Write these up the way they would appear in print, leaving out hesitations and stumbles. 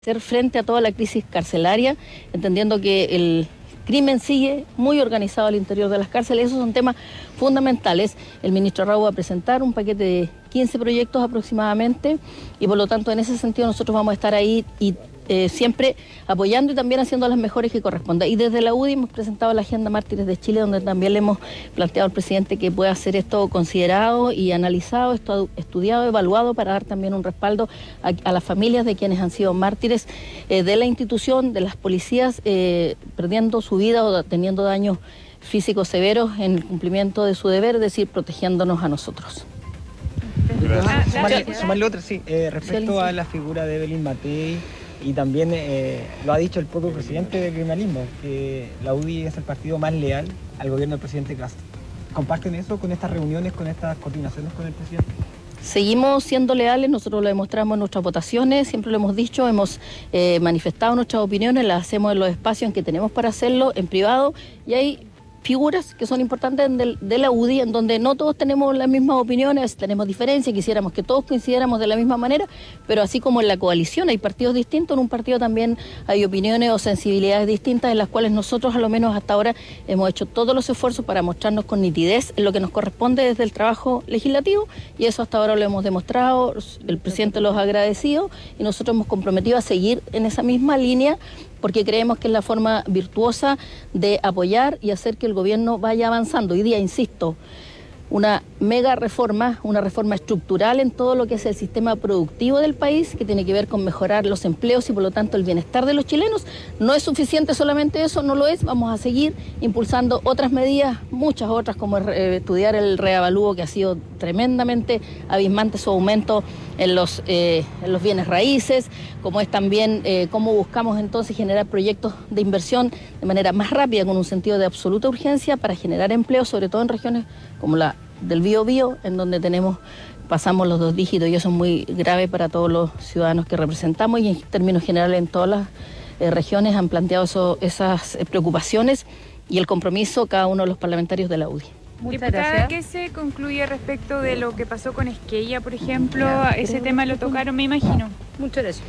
hacer frente a toda la crisis carcelaria, entendiendo que el crimen sigue muy organizado al interior de las cárceles. Esos son temas fundamentales. El ministro Raúl va a presentar un paquete de 15 proyectos aproximadamente y por lo tanto en ese sentido nosotros vamos a estar ahí y siempre apoyando y también haciendo las mejores que corresponda. Y desde la UDI hemos presentado la Agenda Mártires de Chile, donde también le hemos planteado al presidente que pueda ser esto considerado y analizado, estudiado, evaluado, para dar también un respaldo a las familias de quienes han sido mártires de la institución, de las policías, perdiendo su vida o teniendo daños físicos severos en el cumplimiento de su deber, es decir, protegiéndonos a nosotros. Sumarle otra, sí, respecto a la figura de Evelyn Matei, y también lo ha dicho el propio presidente del criminalismo, que la UDI es el partido más leal al gobierno del presidente Castro. ¿Comparten eso con estas reuniones, con estas coordinaciones con el presidente? Seguimos siendo leales, nosotros lo demostramos en nuestras votaciones, siempre lo hemos dicho, hemos manifestado nuestras opiniones, las hacemos en los espacios en que tenemos para hacerlo, en privado, y hay figuras que son importantes de la UDI, en donde no todos tenemos las mismas opiniones, tenemos diferencias, quisiéramos que todos coincidiéramos de la misma manera, pero así como en la coalición hay partidos distintos, en un partido también hay opiniones o sensibilidades distintas en las cuales nosotros, a lo menos hasta ahora, hemos hecho todos los esfuerzos para mostrarnos con nitidez en lo que nos corresponde desde el trabajo legislativo, y eso hasta ahora lo hemos demostrado, el presidente los ha agradecido y nosotros hemos comprometido a seguir en esa misma línea, porque creemos que es la forma virtuosa de apoyar y hacer que el gobierno vaya avanzando. Hoy día, insisto, una mega reforma, una reforma estructural en todo lo que es el sistema productivo del país, que tiene que ver con mejorar los empleos y por lo tanto el bienestar de los chilenos. No es suficiente solamente eso, no lo es, vamos a seguir impulsando otras medidas, muchas otras, como estudiar el reavalúo, que ha sido tremendamente abismante su aumento en los bienes raíces, como es también cómo buscamos entonces generar proyectos de inversión de manera más rápida, con un sentido de absoluta urgencia para generar empleo, sobre todo en regiones como la del Biobío, en donde pasamos los 2 dígitos, y eso es muy grave para todos los ciudadanos que representamos, y en términos generales en todas las regiones han planteado esas preocupaciones y el compromiso cada uno de los parlamentarios de la UDI. Muchas gracias. ¿Qué se concluye respecto de lo que pasó con Esquella, por ejemplo? Ese tema lo tocaron, me imagino. Muchas gracias.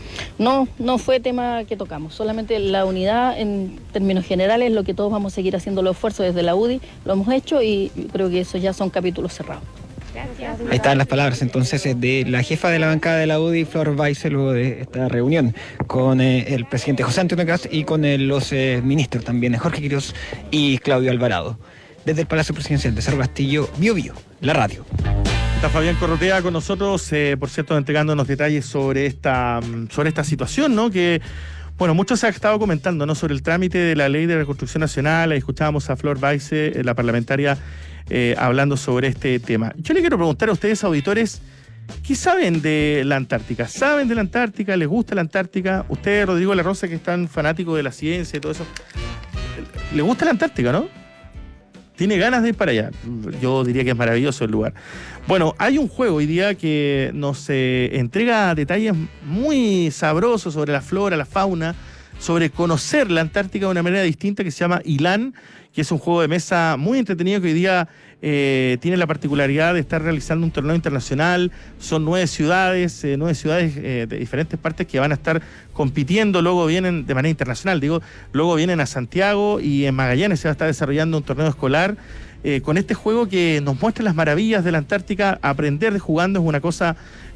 No fue tema que tocamos, solamente la unidad en términos generales, lo que todos vamos a seguir haciendo los esfuerzos desde la UDI, lo hemos hecho y creo que eso ya son capítulos cerrados. Gracias. Ahí están las palabras entonces de la jefa de la bancada de la UDI, Flor Weise, luego de esta reunión con el presidente José Antonio Kast y con los ministros también, Jorge Quiroz y Claudio Alvarado. Desde el Palacio Presidencial de Cerro Castillo, Biobío, la radio. Está Fabián Corrotea con nosotros, por cierto, entregándonos detalles sobre esta situación, ¿no? Que, bueno, mucho se ha estado comentando, ¿no? Sobre el trámite de la Ley de Reconstrucción Nacional. Ahí escuchábamos a Flor Weise, la parlamentaria, hablando sobre este tema. Yo le quiero preguntar a ustedes, auditores, ¿qué saben de la Antártica? ¿Saben de la Antártica? ¿Les gusta la Antártica? Usted, Rodrigo La Rosa, que es tan fanático de la ciencia y todo eso, ¿le gusta la Antártica, no? Tiene ganas de ir para allá. Yo diría que es maravilloso el lugar. Bueno, hay un juego hoy día que nos entrega detalles muy sabrosos sobre la flora, la fauna, sobre conocer la Antártica de una manera distinta, que se llama Ilán, que es un juego de mesa muy entretenido que hoy día tiene la particularidad de estar realizando un torneo internacional. Son 9 ciudades de diferentes partes que van a estar compitiendo, luego vienen de manera internacional, luego vienen a Santiago, y en Magallanes se va a estar desarrollando un torneo escolar con este juego que nos muestra las maravillas de la Antártica. Aprender de jugando es una cosa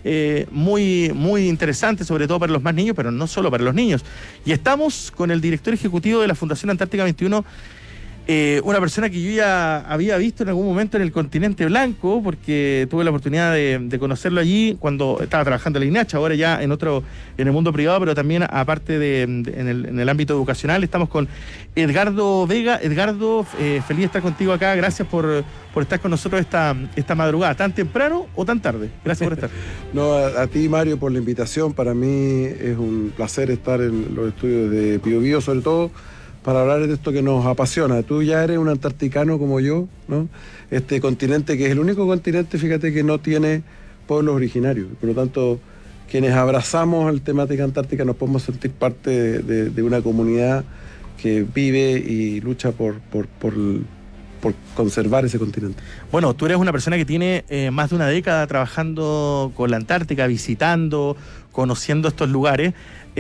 muy, muy interesante, sobre todo para los más niños, pero no solo para los niños. Y estamos con el director ejecutivo de la Fundación Antártica 21, una persona que yo ya había visto en algún momento en el Continente Blanco, porque tuve la oportunidad de conocerlo allí cuando estaba trabajando en la INACH, ahora ya en el mundo privado, pero también aparte en el ámbito educacional. Estamos con Edgardo Vega. Edgardo, feliz de estar contigo acá. Gracias por estar con nosotros esta madrugada. ¿Tan temprano o tan tarde? Gracias por estar. No, a ti, Mario, por la invitación. Para mí es un placer estar en los estudios de Biobío, sobre todo para hablar de esto que nos apasiona. Tú ya eres un antarticano como yo, ¿no? Este continente que es el único continente, fíjate, que no tiene pueblos originarios. Por lo tanto, quienes abrazamos la temática antártica nos podemos sentir parte de una comunidad que vive y lucha por conservar ese continente. Bueno, tú eres una persona que tiene más de una década trabajando con la Antártica, visitando, conociendo estos lugares.